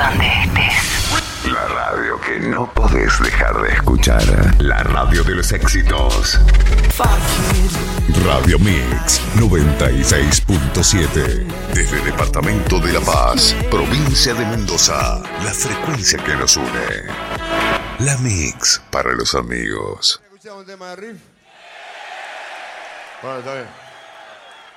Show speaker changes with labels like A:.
A: donde estés.
B: La radio que no podés dejar de escuchar. La radio de los éxitos. Radio Mix 96.7. Desde Departamento de La Paz, Provincia de Mendoza. La frecuencia que nos une. La Mix para los amigos.
C: ¿Escuchamos un tema de riff? Bueno, está bien.